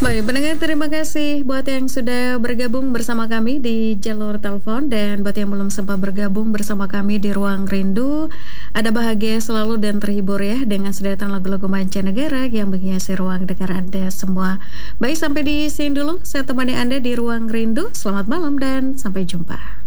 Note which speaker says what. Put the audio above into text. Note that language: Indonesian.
Speaker 1: Baik, pendengar terima kasih buat yang sudah bergabung bersama kami di jalur telepon dan buat yang belum sempat bergabung bersama kami di Ruang Rindu. Ada bahagia selalu dan terhibur ya dengan sederetan lagu-lagu mancanegara yang menghiasi ruang dengar Anda semua. Baik, sampai di sini dulu saya temani Anda di Ruang Rindu. Selamat malam dan sampai jumpa.